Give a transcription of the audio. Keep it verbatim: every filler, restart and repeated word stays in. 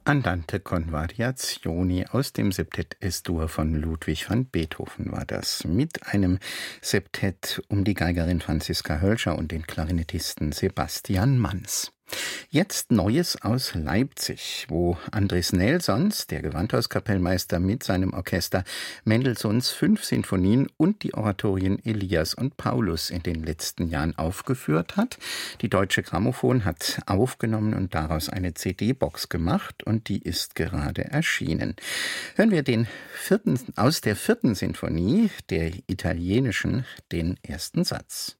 Andante con variazioni aus dem Septett Es-Dur von Ludwig van Beethoven war das, mit einem Septett um die Geigerin Franziska Hölscher und den Klarinettisten Sebastian Manz. Jetzt Neues aus Leipzig, wo Andris Nelsons, der Gewandhauskapellmeister, mit seinem Orchester Mendelssohns fünf Sinfonien und die Oratorien Elias und Paulus in den letzten Jahren aufgeführt hat. Die Deutsche Grammophon hat aufgenommen und daraus eine C D-Box gemacht und die ist gerade erschienen. Hören wir den vierten, aus der vierten Sinfonie, der italienischen, den ersten Satz.